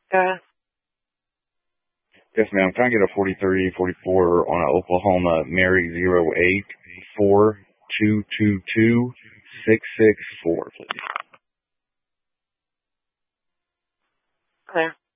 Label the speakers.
Speaker 1: Yes, ma'am. Can I get a 4344 on a Oklahoma Mary 084222664, please?
Speaker 2: Clear.